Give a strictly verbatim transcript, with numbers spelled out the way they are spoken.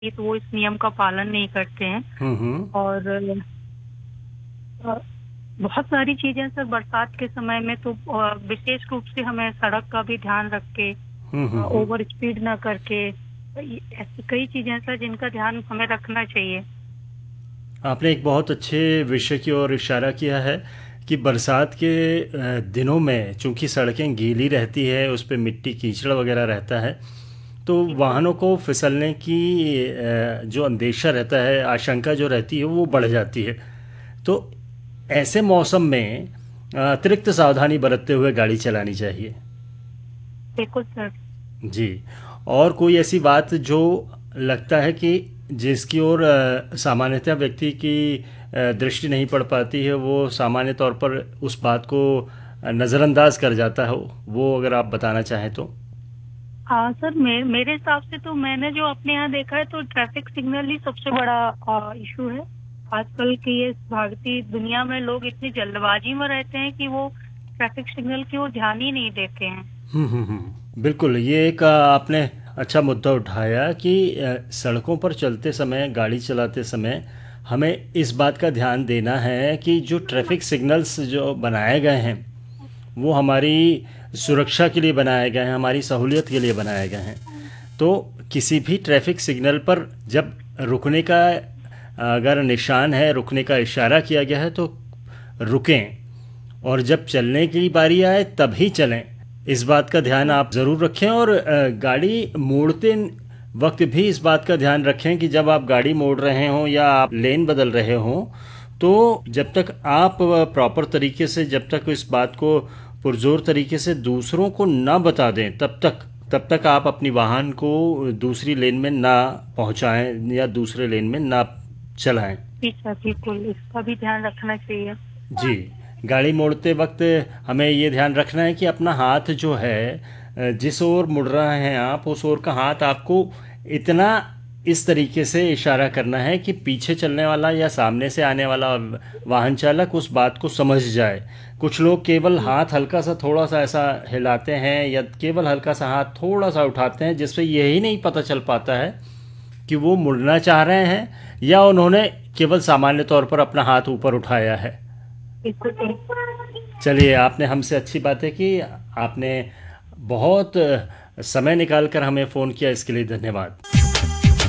तो वो इस नियम का पालन नहीं करते हैं। हम्म हम्म और अ, बहुत सारी चीजें सर बरसात के समय में तो अ, विशेष रूप से हमें सड़क का भी ध्यान रख के, हम्म हम्म हम्म। ओवर स्पीड ना करके, ये ऐसी कई चीजें सर जिनका ध्यान हमें रखना चाहिए। आपने एक बहुत अच्छे विषय की ओर इशारा किया है कि बरसात के अ, दिनों में चूंकि सड़कें गीली रहती है, उस पे मिट्टी कीचड़ वगैरह रहता है, तो बिल्कुल। वाहनों को फिसलने की अ, जो अंदेशा रहता है, आशंका जो रहती है वो बढ़ जाती है। तो ऐसे मौसम में अ, अतिरिक्त सावधानी बरतते हुए गाड़ी चलानी चाहिए। बिल्कुल सर। जी। और कोई ऐसी बात जो लगता है कि जिसकी ओर अ, सामान्यतः व्यक्ति की अ, दृष्टि नहीं पड़ पाती है, वो सामान्य तौर पर उस बात को अ, नज़रअंदाज कर जाता है, वो अगर आप बताना चाहें तो। हाँ सर, मे, मेरे हिसाब से तो मैंने जो अपने यहाँ देखा है तो ट्रैफिक सिग्नल ही सबसे बड़ा इशू है। आजकल की ये भागती दुनिया में लोग इतनी जल्दबाजी में रहते हैं कि वो ट्रैफिक सिग्नल की ओर ध्यान ही नहीं देते हैं। हम्म हम्म हम्म। बिल्कुल, ये एक अ, आपने अच्छा मुद्दा उठाया कि अ, सड़कों पर चलते समय, गाड़ी चलाते समय हमें इस बात का ध्यान देना है कि जो ट्रैफिक सिग्नल्स जो बनाए गए हैं वो हमारी सुरक्षा के लिए बनाए गए हैं, हमारी सहूलियत के लिए बनाए गए हैं। तो किसी भी ट्रैफिक सिग्नल पर जब रुकने का अगर निशान है, रुकने का इशारा किया गया है, तो रुकें, और जब चलने की बारी आए तभी चलें। इस बात का ध्यान आप ज़रूर रखें। और अ, गाड़ी मोड़ते वक्त भी इस बात का ध्यान रखें कि जब आप गाड़ी मोड़ रहे हों या आप लेन बदल रहे हों, तो जब तक आप प्रॉपर तरीके से, जब तक इस बात को पुरजोर तरीके से दूसरों को ना बता दें, तब तक तब तक आप अपनी वाहन को दूसरी लेन में ना पहुंचाएं या दूसरे लेन में ना चलाएं। जी सर, बिल्कुल इसका भी ध्यान रखना चाहिए। जी। गाड़ी मोड़ते वक्त हमें ये ध्यान रखना है कि अपना हाथ जो है, अ, जिस ओर मुड़ रहे हैं आप, उस ओर का हाथ आपको इतना इस तरीके से इशारा करना है कि पीछे चलने वाला या सामने से आने वाला वाहन चालक उस बात को समझ जाए। कुछ लोग केवल जी। हाथ हल्का सा, थोड़ा सा ऐसा हिलाते हैं या केवल हल्का सा हाथ थोड़ा सा उठाते हैं, जिससे यही नहीं पता चल पाता है कि वो मुड़ना चाह रहे हैं या उन्होंने केवल सामान्य तौर पर अपना हाथ ऊपर उठाया है। बिल्कुल सर। चलिए, आपने हमसे अच्छी बातें की। आपने बहुत समय निकाल कर हमें फ़ोन किया, इसके लिए धन्यवाद।